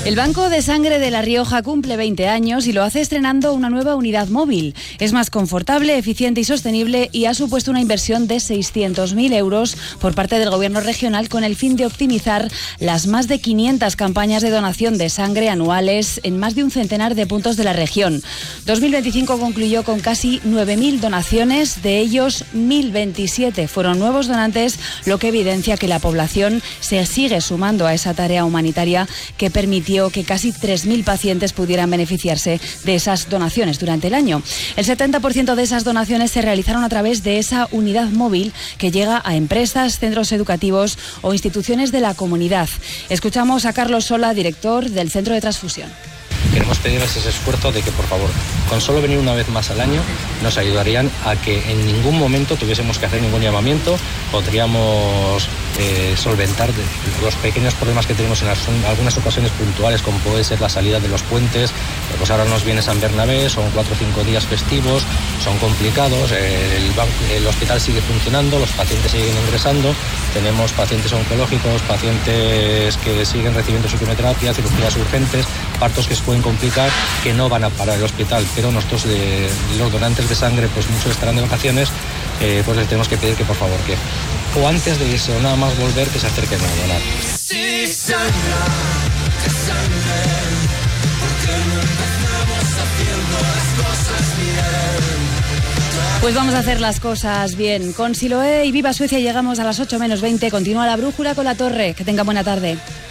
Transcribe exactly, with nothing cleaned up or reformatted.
El Banco de Sangre de La Rioja cumple veinte años y lo hace estrenando una nueva unidad móvil. Es más confortable, eficiente y sostenible y ha supuesto una inversión de seiscientos mil euros por parte del Gobierno regional con el fin de optimizar las más de quinientas campañas de donación de sangre anuales en más de un centenar de puntos de la región. dos mil veinticinco concluyó con casi nueve mil donaciones, de ellos mil veintisiete fueron nuevos donantes, lo que evidencia que la población se sigue sumando a esa tarea humanitaria que permitió que casi tres mil pacientes pudieran beneficiarse de esas donaciones durante el año. El setenta por ciento de esas donaciones se realizaron a través de esa unidad móvil que llega a empresas, centros educativos o instituciones de la comunidad. Escuchamos a Carlos Sola, director del Centro de Transfusión. Queremos pedirles ese esfuerzo de que, por favor, con solo venir una vez más al año, nos ayudarían a que en ningún momento tuviésemos que hacer ningún llamamiento. Podríamos eh, solventar los pequeños problemas que tenemos en las, algunas ocasiones puntuales, como puede ser la salida de los puentes. Pues ahora nos viene San Bernabé, son cuatro o cinco días festivos, son complicados, el, banco, el hospital sigue funcionando, los pacientes siguen ingresando, tenemos pacientes oncológicos, pacientes que siguen recibiendo su quimioterapia, cirugías urgentes, partos que se pueden complicar, que no van a parar el hospital, pero nosotros, de, los donantes de sangre, pues muchos estarán de vacaciones, eh, pues les tenemos que pedir que por favor que o antes de irse o nada más volver, que se acerquen a donar. Sí, sangra, que sangre, porque no empezamos haciendo las cosas bien. Pues vamos a hacer las cosas bien. Con Siloé y Viva Suecia llegamos a las ocho menos veinte. Continúa la brújula con La Torre. Que tengan buena tarde.